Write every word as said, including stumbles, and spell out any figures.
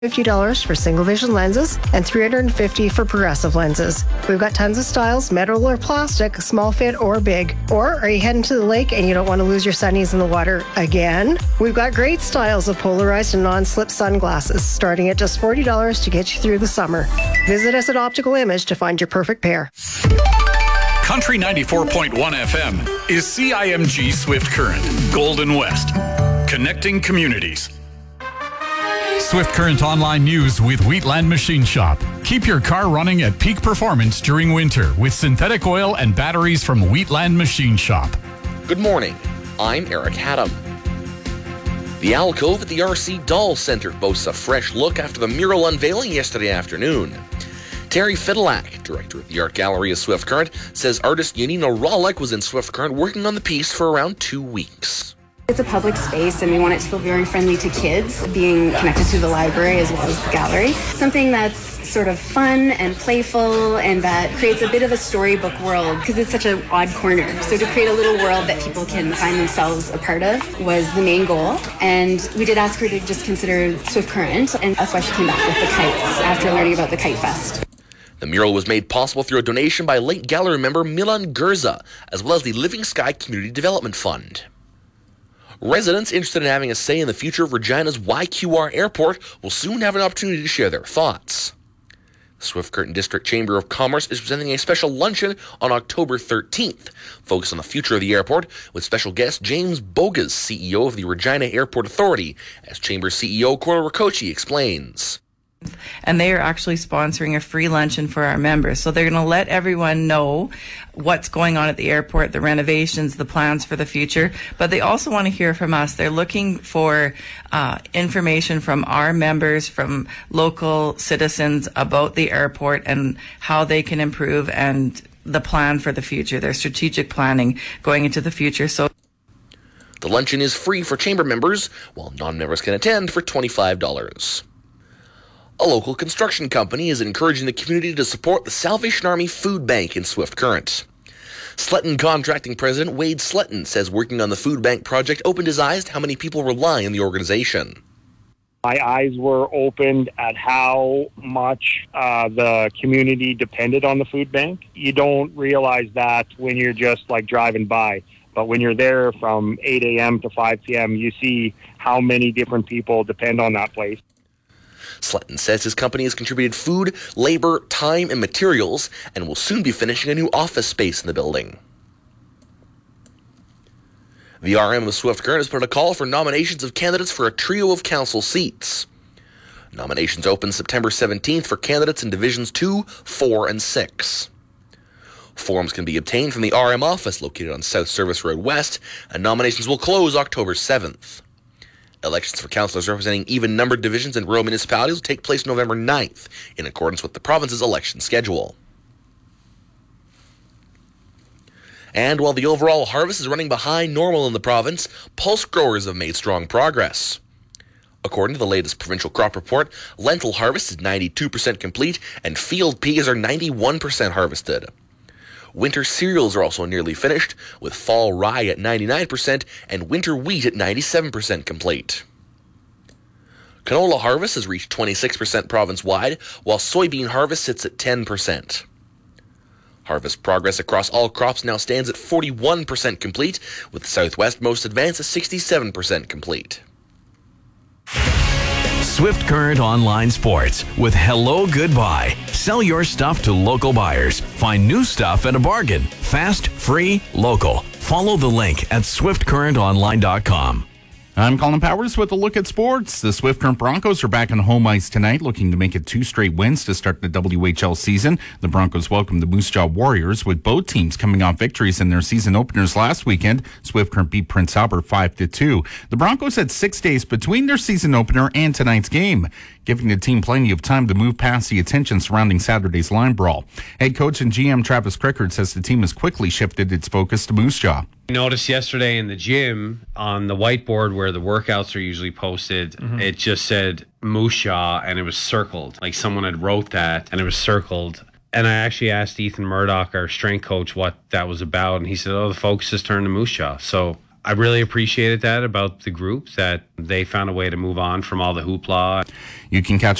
fifty dollars for single vision lenses and three hundred fifty dollars for progressive lenses. We've got tons of styles, metal or plastic, small fit or big. Or are you heading to the lake and you don't want to lose your sunnies in the water again? We've got great styles of polarized and non-slip sunglasses, starting at just forty dollars to get you through the summer. Visit us at Optical Image to find your perfect pair. Country ninety-four point one F M is C I M G Swift Current, Golden West, connecting communities. Swift Current Online News with Wheatland Machine Shop. Keep your car running at peak performance during winter with synthetic oil and batteries from Wheatland Machine Shop. Good morning. I'm Eric Haddam. The alcove at the R C Doll Centre boasts a fresh look after the mural unveiling yesterday afternoon. Terry Fidelak, director of the Art Gallery of Swift Current, says artist Yanina Rollick was in Swift Current working on the piece for around two weeks. It's a public space and we want it to feel very friendly to kids, being connected to the library as well as the gallery. Something that's sort of fun and playful and that creates a bit of a storybook world because it's such an odd corner. So to create a little world that people can find themselves a part of was the main goal. And we did ask her to just consider Swift Current, and that's why she came back with the kites after learning about the Kite Fest. The mural was made possible through a donation by late gallery member Milan Gurza, as well as the Living Sky Community Development Fund. Residents interested in having a say in the future of Regina's Y Q R Airport will soon have an opportunity to share their thoughts. The Swift Current District Chamber of Commerce is presenting a special luncheon on October thirteenth, focused on the future of the airport, with special guest James Bogas, C E O of the Regina Airport Authority, as Chamber C E O Cora Ricochi explains. And they are actually sponsoring a free luncheon for our members. So they're going to let everyone know what's going on at the airport, the renovations, the plans for the future. But they also want to hear from us. They're looking for uh, information from our members, from local citizens about the airport and how they can improve and the plan for the future, their strategic planning going into the future. So the luncheon is free for chamber members, while non-members can attend for twenty-five dollars. A local construction company is encouraging the community to support the Salvation Army Food Bank in Swift Current. Sletton Contracting President Wade Sletton says working on the food bank project opened his eyes to how many people rely on the organization. My eyes were opened at how much uh, the community depended on the food bank. You don't realize that when you're just like driving by. But when you're there from eight a.m. to five p.m., you see how many different people depend on that place. Sletton says his company has contributed food, labor, time, and materials, and will soon be finishing a new office space in the building. The R M of Swift Current has put in a call for nominations of candidates for a trio of council seats. Nominations open September seventeenth for candidates in Divisions two, four, and six. Forms can be obtained from the R M office located on South Service Road West, and nominations will close October seventh. Elections for councillors representing even-numbered divisions in rural municipalities will take place November ninth, in accordance with the province's election schedule. And while the overall harvest is running behind normal in the province, pulse growers have made strong progress. According to the latest provincial crop report, lentil harvest is ninety-two percent complete, and field peas are ninety-one percent harvested. Winter cereals are also nearly finished, with fall rye at ninety-nine percent and winter wheat at ninety-seven percent complete. Canola harvest has reached twenty-six percent province-wide, while soybean harvest sits at ten percent. Harvest progress across all crops now stands at forty-one percent complete, with the Southwest most advanced at sixty-seven percent complete. Swift Current Online Sports with Hello Goodbye. Sell your stuff to local buyers. Find new stuff at a bargain. Fast, free, local. Follow the link at swift current online dot com. I'm Colin Powers with a look at sports. The Swift Current Broncos are back on home ice tonight, looking to make it two straight wins to start the W H L season. The Broncos welcome the Moose Jaw Warriors, with both teams coming off victories in their season openers last weekend. Swift Current beat Prince Albert five to two. The Broncos had six days between their season opener and tonight's game, giving the team plenty of time to move past the attention surrounding Saturday's line brawl. Head coach and G M Travis Crickard says the team has quickly shifted its focus to Moose Jaw. I noticed yesterday in the gym on the whiteboard where the workouts are usually posted, mm-hmm. it just said Moose Jaw and it was circled. Like someone had wrote that and it was circled. And I actually asked Ethan Murdoch, our strength coach, what that was about. And he said, oh, the focus has turned to Moose Jaw. So I really appreciated that about the group, that they found a way to move on from all the hoopla. You can catch